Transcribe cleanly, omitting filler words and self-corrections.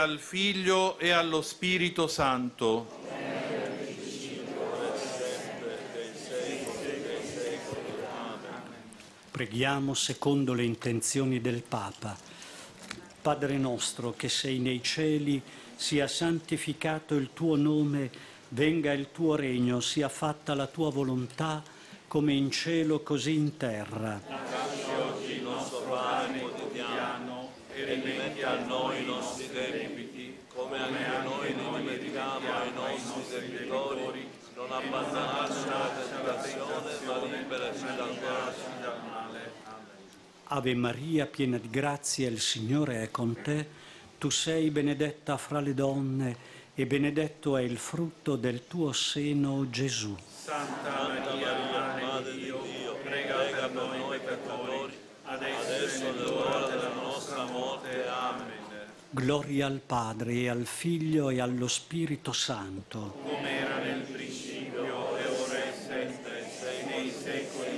Al Figlio e allo Spirito Santo. Preghiamo secondo le intenzioni del Papa. Padre nostro che sei nei cieli, sia santificato il tuo nome, venga il tuo regno, sia fatta la tua volontà, come in cielo così in terra. Dacci oggi il nostro pane quotidiano e rimetti a noi i nostri debiti, come anche noi li rimettiamo ai nostri debitori, non abbandonarci alla tentazione, ma liberaci dal male. Ave Maria, piena di grazia, il Signore è con te. Tu sei benedetta fra le donne e benedetto è il frutto del tuo seno, Gesù. Santa Maria, Madre di Dio, prega per noi peccatori, adesso è l'ora della nostra morte. Amen. Gloria al Padre e al Figlio e allo Spirito Santo. Come era nel principio, e ora e sempre, nei secoli